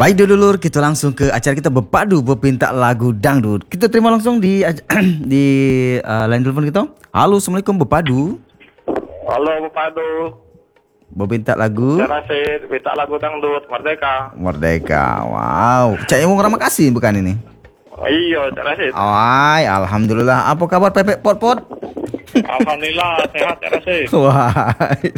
Baik dulur, kita langsung ke acara kita berpadu berpinta lagu dangdut. Kita terima langsung di di line telepon kita. Halo, assalamualaikum berpadu. Halo Padu, Berpinta lagu. Cerasit, minta lagu dangdut Merdeka. Merdeka. Wow. Cak yang mau kasih bukan ini? Iya, Cerasit. Ay, alhamdulillah. Apa kabar Pepek Pot-Pot? Alhamdulillah sehat Cerasit. Wah.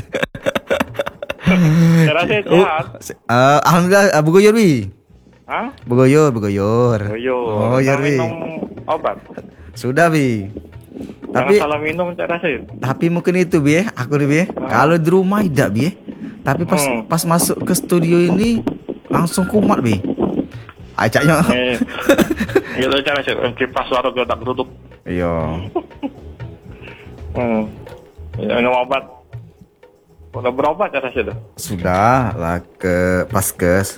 Cerasit sehat. Alhamdulillah Bugoyor bi. Hah? Bugoyor. Yo, Oh, iya, Wi. minum obat. Sudah bi. Jangan Tapi salah minum Cerasit. mungkin itu bi, aku nih bi. Kalau di rumah tidak bi. Tapi pas masuk ke studio ini langsung kumat bi. Acaknya. Gitu Cerasit, kipas suara gue tak tutup. Iya. Ya, minum obat. Udah berobat Cerasit? Sudah lah ke Paskes.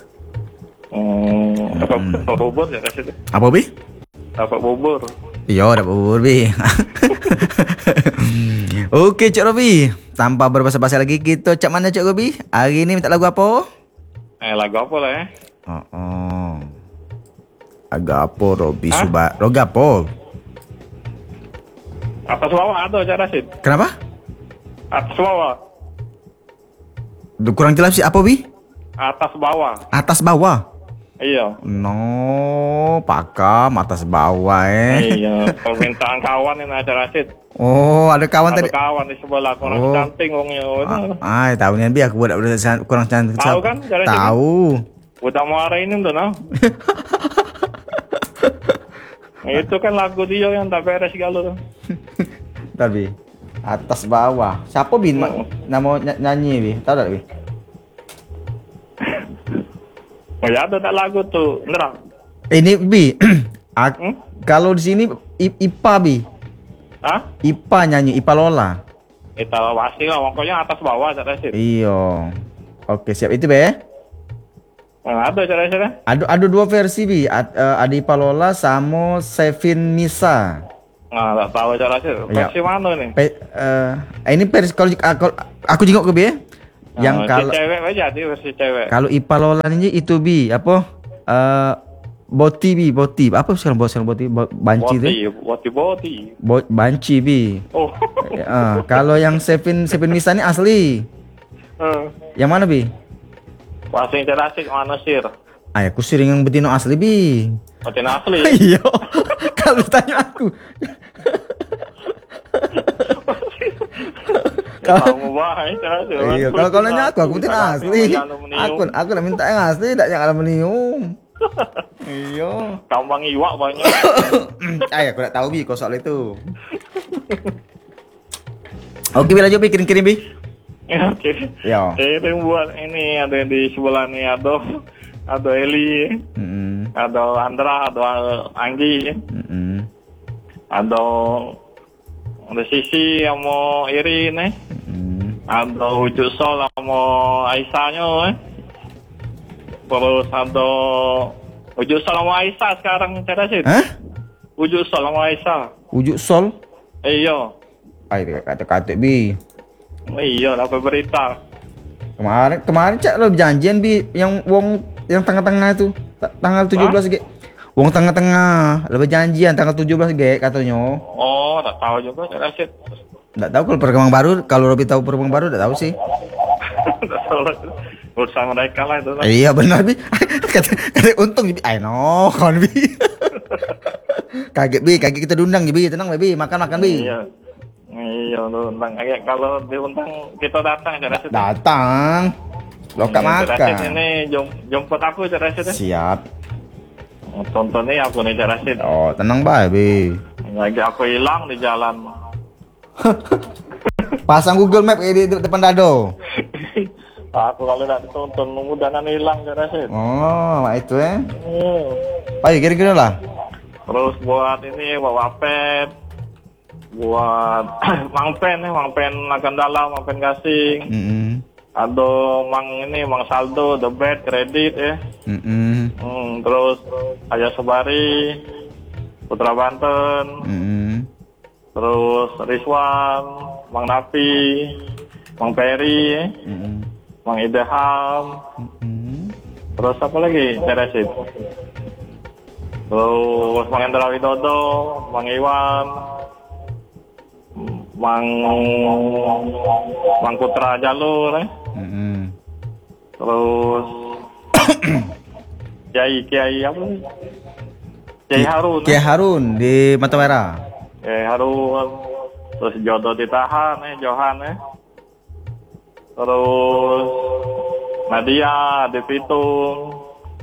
Dapat bubur Cerasit? Apa bi? Dapat bubur. Iya, dapat bubur bi. Oke, Cok Robi. Tanpa berbahasa-basi lagi, kita cak mana Cok Robi? Hari ini minta lagu apa? Lagu apa lah ya? Lagu apa Robi Suba? Lagu apa? Atas bawah ada Cerasit? Kenapa? Atas bawah. Kurang jelas sih apa bi? Atas bawah. Atas bawah. Iya. No, pakam atas bawah Iya, permintaan kawan ini acara Cerasit. Oh, ada kawan tadi. Ada kawan di sebelah kurang cantik wongnya. Tahunya bi aku udah kurang cantik. Tahu kan Cerasit? Tahu. Udah mau arahin tuh nah. Itu kan lagu dia yang tak beres galau tuh. Tapi atas bawah. Siapa bi nama nyanyi bi? Tahu tak bi? Oh ya ada tak lagu tuh, nerang. Ini bi. Kalau di sini IPA bi. Hah? IPA nyanyi IPA Lola. Itu pasti lah, pokoknya atas bawah Cerasit. Iya. Oke, siap itu be. Ada Cerasit. Ada dua versi bi. Ada IPA Lola sama Sevin Misa. Nah, tak tahu Cerasit. Versi mana nih? Ini versi kalau aku jenguk ke bi. Yang kalau cewek aja sih versi cewek. Kalau IPA Lola ini itu bi apa? Boti apa sekarang boti banci itu? Boti. Banci bi. Oh. Kalau yang Sevin Misa ini asli. Yang mana bi? Pasing Cerasit mana sir? Aku sering yang betino asli bi. Betina asli. Iya. Kalau tanya aku. Kamu bahaya Cerasit. Iya, kalau nanya aku betin asli. Aku nak minta yang asli, tak yang aluminium. Iya. Kambang iwak banyak. Aku tak tahu bi kau soal itu. Oke, bila jauh kirim bi. Oke. Ya. Itu yang buat ini ada di sebelah nih ada Eli, ada Andra, ada Anggi, ada Sisi sama Iri nih, ada Ujuk Sol sama Aisyahnya, terus ada Ujuk Sol sama Aisyah sekarang Cerasit. Ujuk Sol sama Aisyah. Ujuk Sol? Iya. Kata-kata bi. Iya, dapat berita. Kemarin cak lo janjian bi yang tengah-tengah itu tanggal 17 ge. Wong tengah-tengah lebih janjian tanggal 17 ge katanya. Oh, tak tahu juga Cerasit. Enggak tahu kalau perkembangan baru, kalau Robi tahu perkembangan baru enggak tahu sih. Urusan mereka lah itu. Iya benar bi. kata untung bi. No, kon bi. Kaget kita diundang bi, tenang bi, makan bi. Iya, undang. Kalau diundang kita datang Cerasit. Datang. Lokak makan. Cerasit ini jemput aku Cerasit. Siap. Tontonnya aku nih Cerasit. Oh, tenang bae bi. Lagi aku hilang di jalan. Pasang Google Map di depan dado. Aku kalau tidak ditonton mudahan hilang Cerasit. Oh, itu ya. Ayo kira-kira lah. Terus buat ini buat Wapet, buat Mang Pen akan dalam, Mang Pen Gasing. Ada Mang Saldo, The Bad, Kredit ya. Terus Ayah Sobari, Putra Banten. Terus Rizwan, Mang Napi, Mang Peri, Mang Ideham, Terus apa lagi, Cerasit? Terus Mang Hendra Widodo, Mang Iwan, Mang Putra Jalur, Terus Kiai apa nih? Kiai Harun. Kiai Harun di Mata Merah. Kiai Harun. Terus Jodoh ditahan, Johan, Terus Nadia di Pitung.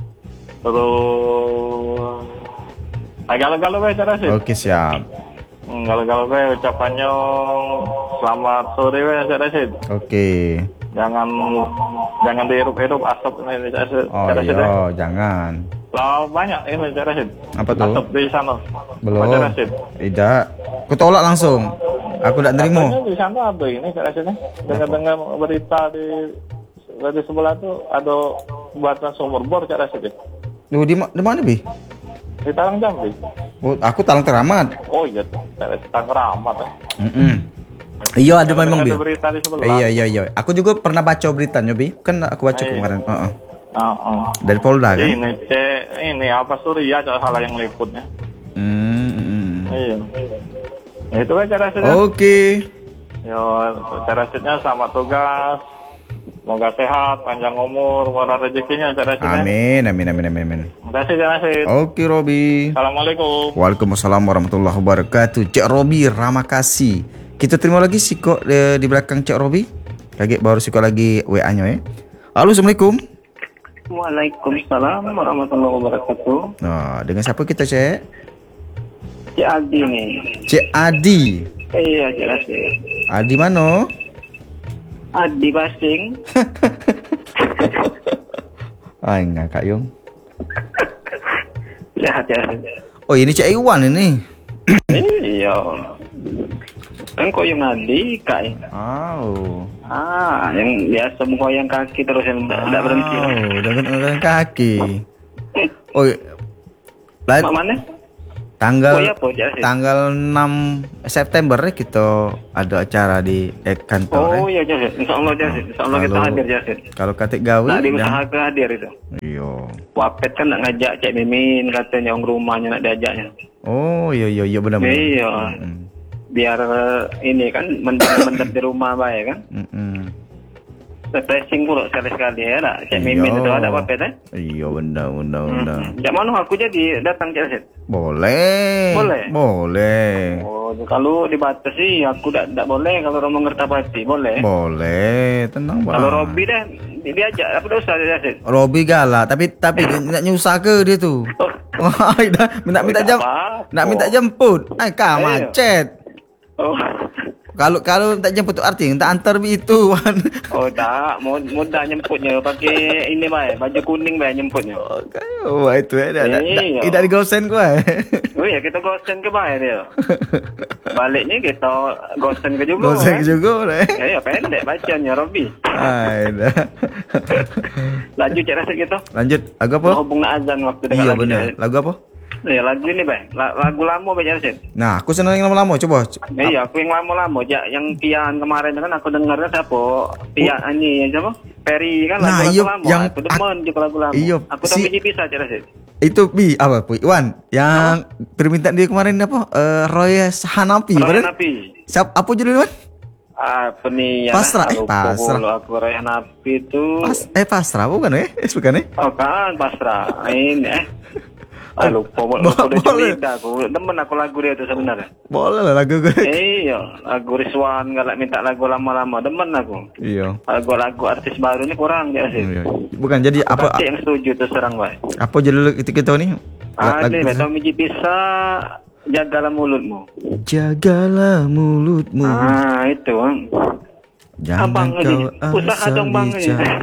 Terus galau-galau cara sih. Oke, siap. Galau-galau ucapannya selamat sore cara sih. Oke. Jangan dihirup-hirup asap ini cara sih. Oh, jangan. Lah banyak ini cara sih. Apa tuh? Asap di sana. Belum. Cara sih. Tidak. Aku tolak langsung. Aku tidak terima. Katanya di sana ada ini cara sih. Dengar-dengar berita di sebelah tuh ada buatan sumur bor cara sih. Di mana, Bi? Di Talang Jambi. Oh, aku Talang Teramat. Oh iya, Talang Keramat. Iya, ada memang, Bi. Ada berita di sebelah. Iya. Aku juga pernah baca beritanya, Bi. Kan aku baca kemarin. Dari Polda kan? Ini apa Surya salah yang liputnya. Iya. Itu kan cara sih. Oke. Yo, cara sihnya selamat tugas. Semoga sehat, panjang umur, murah rezekinya cara sih. Amin. Terima kasih cara sih. Oke, Robi. Assalamualaikum. Waalaikumsalam warahmatullahi wabarakatuh. Cek Robi, Ramakasi. Kita terima lagi Siko di belakang Cek Robi. Kaget baru Siko lagi WA-nya ya. Halo, Assalamualaikum. Waalaikumsalam warahmatullahi wabarakatuh. Nah, dengan siapa kita, Cek? Cik Adi nih. Cek Adi. Iya, jelas ya. Adi mana? Adi Basing. Enggak, Kak Yung. Sehat ya. Oh, ini Cek Iwan ini. Iya. Kan kok yang Adi, Kak. Oh. Yang biasa menggoyang kaki terus yang tidak berhenti. Oh, dengan kaki. Oh, Mak mana? tanggal Oh, iya, Po, jelas ya. tanggal 6 September kita ada acara di kantor. Oh iya, jelas. Insyaallah jelas. Insyaallah kita Kalau- hadir jelas. Kalau katik gawe Nak diusahakan hadir itu. Iya. Wapet kan nak ngajak Cik Mimin katanya orang rumahnya nak diajaknya. Oh, iya benar. Iya. Biar ini kan mendem di rumah baik kan. Refreshing pula sekali-sekali ya lah. Cik Mimin itu ada apa kan? Iya, benar. Jak mana aku jadi datang Cik Asid? Boleh. Oh, kalau dibatasi aku tak boleh kalau Romo Ngertapati, boleh. Boleh, tenang Bang. Kalau Robi dah diajak apa dosa Cik Asid? Robi galak, tapi nak nyusah ke dia tu. Wah, dah minta jam. Nak minta jemput. Kah Ayo. macet. Oh. Kalau tak jemput tu arti tak antar itu kan. Oh tak, mudah nyemputnya pakai ini baik, baju kuning baik nyemputnya. Oh, itu ya. Iya. Tidak digosen ku. Oh ya kita gosen ke baik dia. Baliknya kita gosen ke juga. Gosen juga deh. Ya pendek bacanya Robi. Dah. Laju Cik Rasid gitu. Lanjut, lagu apa? Hubung azan waktu dekat Iya lagi, benar. Cik. Lagu apa? Ya lagu ini baik. Lagu lama baik Cik Rasid. Nah, aku senang yang lama-lama. Coba. Iya, aku yang lama-lama. Yang Pian kemarin kan aku dengar kan siapa? Pian ini siapa? Perry kan Nah, lagu iya, lama. yang Aku demen juga lagu lama. iya, Aku tak biji bisa Cik Rasid. Itu apa? Iwan, yang permintaan dia kemarin apa? Roy Hanapi. Roy Bener? Hanapi. Siapa? Apa judul Iwan? Apa nih? Pasrah, Pasrah. Kalau aku Roy Hanapi itu. Pasrah bukan bukan Oh kan Pasrah. Ini lupa aku udah cerita aku temen aku lagu dia itu sebenarnya. Boleh lah lagu gue. Iya, lagu Rizwan galak minta lagu lama-lama demen aku. Iya. Lagu artis baru ini kurang dia sih. Bukan jadi apa? Pasti yang setuju tuh serang baik. Apa judul itu kita nih? Ada betul miji bisa jagalah mulutmu. Jagalah mulutmu. Itu. Jangan Abang kau usaha dong bang.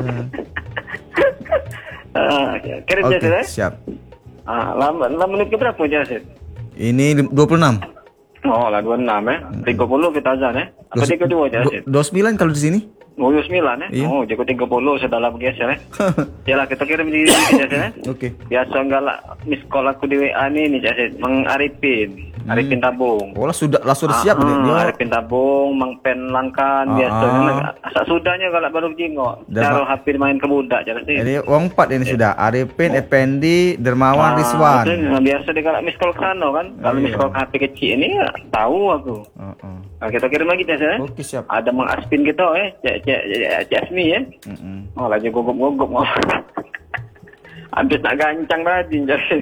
Kerja Oke, sudah. siap. Lama menit ke berapa Jasid? Ini 26. Oh lah 26 ya. 30 kita azan ya. Apa 32 Jasid? 29 kalau di sini. Oh 29 ya. Iya. Oh jago 30 sudah lah bergeser ya. Yalah kita kirim di Jasid ya. Oke. Biasa enggak lah miss call aku di WA nih Jasid. Mang Arifin. Arifin Tabung. Oh lah sudah siap dia. Arifin Tabung, Mang Pen Langkan biasanya. Asal sudahnya kalau baru jingok. Cara HP main ke budak je sih. Jadi wong 4 ini sudah. Arifin, Effendi, Dermawan, Rizwan. Biasa dia kalau miss call ke sana kan. Kalau miss call ke HP kecil ini tahu aku. Kita kirim lagi jasa. Okey siap. Ada Mang Aspin kita Cik Asmi ya. Oh lagi gugup-gugup. Habis nak gancang tadi jadi.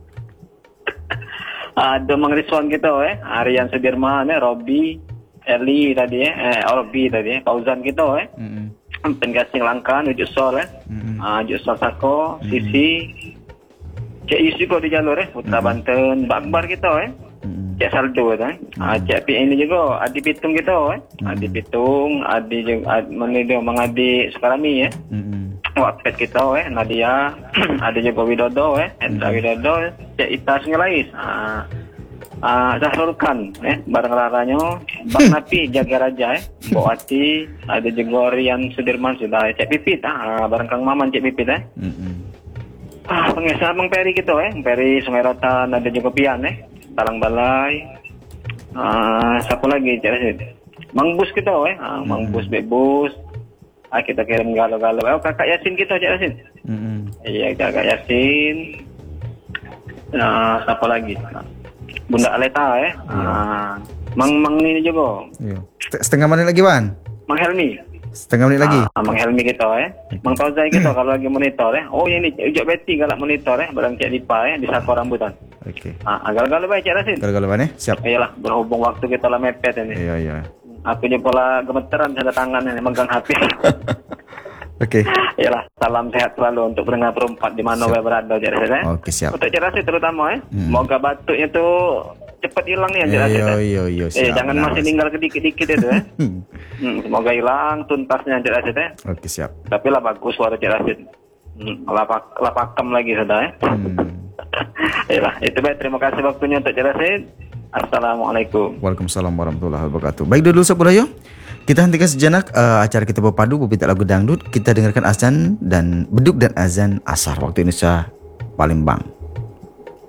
Ada Mang Rizwan kita Aryan Sudirman Robi Eli tadi Robi tadi Fauzan kita Pengasing Langkan Ujuk Sol Ujuk Sol Sako Sisi Cik Yusi kau di jalur Putra Banten Bakbar kita Cik Saldo Cik Pi ini juga Adi Pitung kita Adi Pitung Adi juga mana dia Mang Adi Sukarami Wakpet kita Nadia ada juga Widodo Endra Widodo Cik Ita Sungai Lais Zahrul Khan barang laranya Bang Napi Jaga Raja Mbok Ati ada juga Rian Sudirman sudah Cik Pipit barang Kang Maman Cik Pipit pengesahan Bang Peri kita Peri Sungai Rotan ada juga Pian Talang Balai siapa lagi Cik Rasid Mang Bus kita Mang Bus Bebus kita kirim galau-galau. Kakak Yasin kita Cik Yasin. Iya, Kakak Yasin. Siapa lagi? Bunda Aleta Mang ini juga. Iya. Setengah menit lagi, Wan. Mang Helmi. Setengah menit lagi. Mang Helmi kita Mang Tauzai kita kalau lagi monitor Oh ini Ujuk Betty kalau monitor barang Cik Dipa di Sakor Rambutan. Okey. Galau-galau baik Cik Yasin. Galau-galau Wan siap. Iyalah berhubung waktu kita lah mepet ini. Iya. Aku ni pula gemeteran ada tangan ini megang HP. Okey. Yalah, salam sehat selalu untuk pendengar perempat di mana we berada Cik Rasid. Okey, siap. Untuk Cik Rasid terutama semoga batuknya tu cepat hilang ni Cik Rasid. Yo, siap. Jangan masih tinggal kedikit-dikit itu semoga hilang tuntasnya Cik Rasid Okey, siap. Tapi lah bagus suara Cik Rasid. Lapakam lagi sudah Yalah, itu baik. Terima kasih waktunya untuk Cik Rasid. Assalamualaikum. Waalaikumsalam warahmatullahi wabarakatuh. Baik dulu Saudara, kita hentikan sejenak acara kita berpadu Pupita Lagu Dangdut. Kita dengarkan azan dan beduk dan azan asar waktu Indonesia Palembang.